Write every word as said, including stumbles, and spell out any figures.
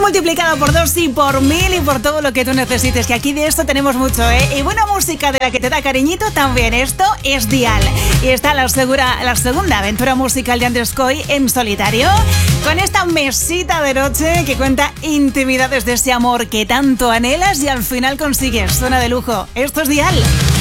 multiplicado por dos y por mil y por todo lo que tú necesites, que aquí de esto tenemos mucho, ¿eh? Y buena música de la que te da cariñito también. Esto es Dial. Y está la, segura, la segunda aventura musical de Andrés Coy en solitario, con esta mesita de noche que cuenta intimidades de ese amor que tanto anhelas y al final consigues. Suena de lujo. Esto es Dial.